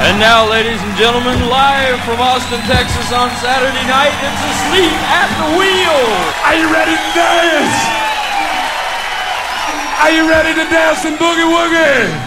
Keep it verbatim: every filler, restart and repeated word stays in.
And now, ladies and gentlemen, live from Austin, Texas on Saturday night, it's Asleep at the Wheel. Are you ready to dance? Are you ready to dance and boogie woogie?